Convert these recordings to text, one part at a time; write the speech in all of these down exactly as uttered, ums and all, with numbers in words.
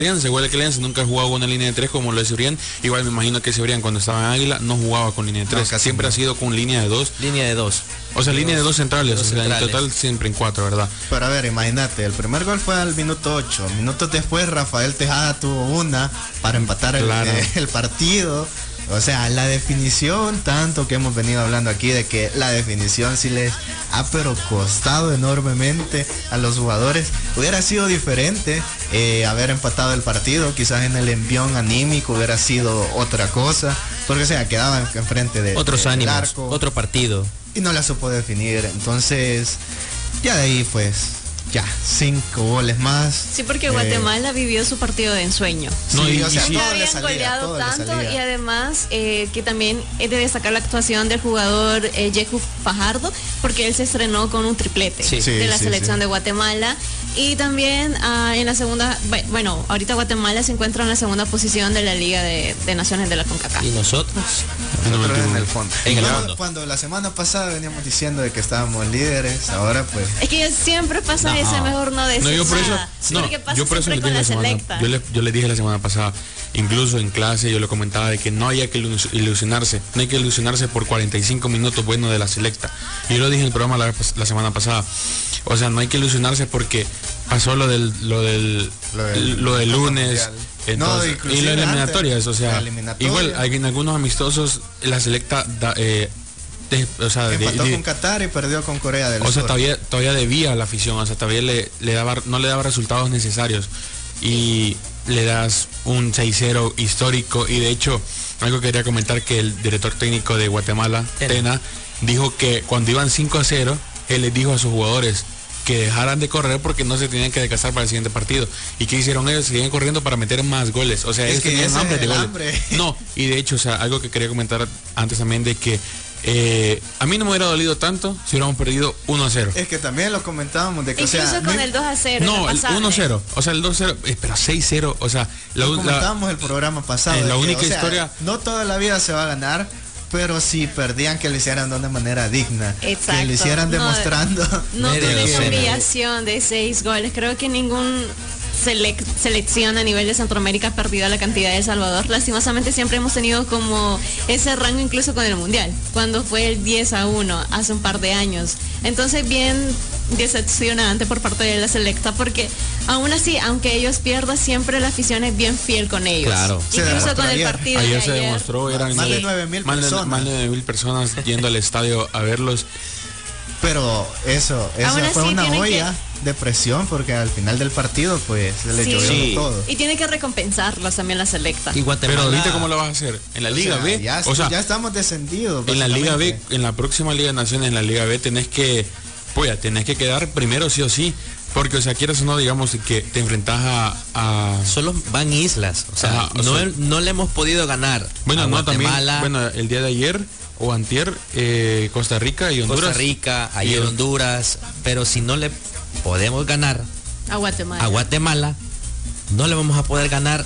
Igual que Alianza nunca ha jugado una línea de tres como lo es Cebrián. Igual me imagino que Cebrián cuando estaba en Águila no jugaba con línea de tres, no, siempre no. Ha sido con línea de dos. Línea de dos. O sea, de línea dos, de dos centrales, dos o sea, centrales. En total siempre en cuatro, ¿verdad? Pero a ver, imagínate, el primer gol fue al minuto ocho. Minutos después Rafael Tejada tuvo una para empatar el, claro. el, el partido. O sea, la definición, tanto que hemos venido hablando aquí de que la definición sí les ha pero costado enormemente a los jugadores. Hubiera sido diferente eh, haber empatado el partido, quizás en el envión anímico hubiera sido otra cosa, porque o sea, quedaban enfrente de otros de, ánimos, arco, otro partido. Y no la supo definir, entonces ya de ahí pues... Ya, cinco goles más. Sí, porque eh, Guatemala vivió su partido de ensueño. No, sí, y, o sea, nunca habían salía, goleado tanto y además eh, que también es de destacar la actuación del jugador eh, Yeku Fajardo, porque él se estrenó con un triplete sí, de la sí, selección sí. de Guatemala. Y también uh, en la segunda, bueno, ahorita Guatemala se encuentra en la segunda posición de la Liga de, de Naciones de la CONCACAF. ¿Y nosotros? Nosotros en el fondo. En el cuando, fondo. Cuando la semana pasada veníamos diciendo de que estábamos líderes, ahora pues... Es que siempre pasa no. eso, mejor no decir no, yo por eso, nada. No, porque pasa yo por eso siempre con la selecta. Yo le, yo le dije la semana pasada, incluso en clase yo le comentaba de que no hay que ilusionarse, no hay que ilusionarse por cuarenta y cinco minutos buenos de la selecta. Y yo lo dije en el programa la, la semana pasada. O sea, no hay que ilusionarse porque pasó lo del lo del lo del, lo del lunes entonces, no, y las eliminatorias, o sea, igual hay en algunos amistosos la selecta da, eh, de, o sea, empató de, de, con Qatar y perdió con Corea del o Sur. sea, todavía todavía debía a la afición, o sea, todavía le, le daba no le daba resultados necesarios y le das un seis cero histórico. Y de hecho, algo que quería comentar, que el director técnico de Guatemala, Tena, Tena dijo que cuando iban cinco a cero, él les dijo a sus jugadores que dejaran de correr porque no se tenían que descansar para el siguiente partido. ¿Y qué hicieron ellos? Seguían corriendo para meter más goles. O sea, es ellos que tenían hambre de goles. Hambre. No, y de hecho, o sea, algo que quería comentar antes también de que eh, a mí no me hubiera dolido tanto si hubiéramos perdido uno a cero. Es que también lo comentábamos de que incluso o sea, con no, el dos a cero. No, el uno a cero. O sea, el dos a cero, eh, pero seis cero. O sea, la, lo comentábamos la, el programa pasado. Eh, la que, única o sea, historia. No toda la vida se va a ganar. Pero si perdían, que lo hicieran de una manera digna. Exacto. Que lo hicieran demostrando. No, no tiene humillación de seis goles. Creo que ningún selec selección a nivel de Centroamérica ha perdido la cantidad de El Salvador. Lastimosamente siempre hemos tenido como ese rango incluso con el Mundial, cuando fue el diez a uno hace un par de años. Entonces bien decepcionante por parte de la selecta, porque aún así, aunque ellos pierdan, siempre la afición es bien fiel con ellos. Claro. Incluso con el ayer. partido ayer de ayer. se demostró, eran más de nueve mil personas. Más de nueve mil personas yendo al estadio a verlos. Pero eso, eso fue una olla que... de presión, porque al final del partido pues se le sí. llovió sí. todo. Y tiene que recompensarlos también la selecta. Y Guatemala... Pero ahorita, ¿cómo lo vas a hacer? En la o Liga sea, B. Ya, o sea, ya estamos descendidos. En la Liga B, en la próxima Liga de Naciones, en la Liga B tenés que, pues, tenés que quedar primero sí o sí. Porque, o sea, quieras o no, digamos que te enfrentas a... a... Solo van islas. O sea, Ajá, o no, sea... no le hemos podido ganar bueno, a no, Guatemala. También, bueno, el día de ayer o antier, eh, Costa Rica y Honduras. Costa Rica, ayer y... Honduras. Pero si no le podemos ganar a Guatemala. a Guatemala, no le vamos a poder ganar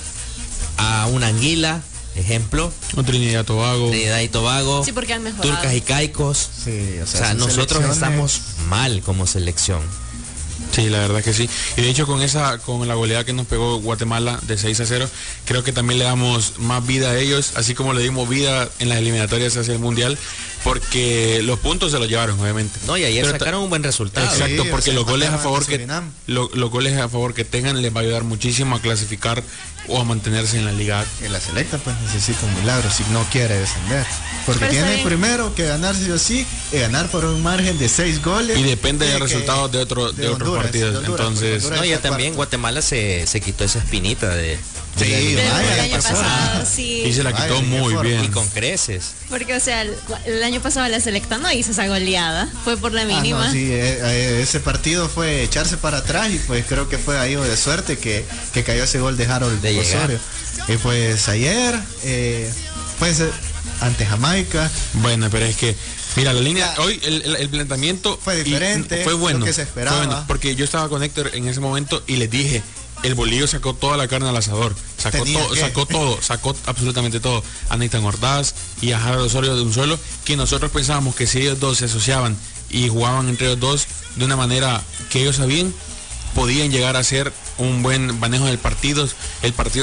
a una Anguila, ejemplo. O Trinidad y Tobago. Trinidad y Tobago. Sí, porque han mejorado. Turcas y Caicos. Sí, o sea, o sea nosotros selecciones... estamos mal como selección. Sí, la verdad que sí. Y de hecho con esa, con la goleada que nos pegó Guatemala de seis a cero, creo que también le damos más vida a ellos, así como le dimos vida en las eliminatorias hacia el Mundial, porque los puntos se los llevaron, obviamente. No, y ayer Pero sacaron un buen resultado. Exacto, sí, porque o sea, los goles a favor que lo, los goles a favor que tengan les va a ayudar muchísimo a clasificar o a mantenerse en la liga. En la selecta pues necesita un milagro si no quiere descender. Porque Pero tiene primero que ganar sí o sí, y ganar por un margen de seis goles. Y depende de los resultados de, otro, de, de Honduras, otros partidos. De Honduras, Entonces, Honduras no, ya también cuarto. Guatemala se, se quitó esa espinita de... Sí, de vaya, el año pasado, pasado, sí. Y se la quitó vaya, muy bien. Y con creces. Porque, o sea, el, el año pasado la selecta no hizo esa goleada, fue por la mínima. Ah, no, sí, eh, eh, ese partido fue echarse para atrás y pues creo que fue ahí de suerte que, que cayó ese gol de Harold de Osorio. Y pues ayer, eh, pues ante Jamaica. Bueno, pero es que mira, la línea, ya, hoy el, el, el planteamiento fue diferente, fue bueno, lo que se esperaba. Fue bueno, porque yo estaba con Héctor en ese momento y les dije, el Bolillo sacó toda la carne al asador, sacó todo, sacó todo, sacó absolutamente todo, a Nathan Ordaz y a Harold Osorio de un solo, que nosotros pensábamos que si ellos dos se asociaban y jugaban entre ellos dos de una manera que ellos sabían, podían llegar a ser un buen manejo del partido. El partido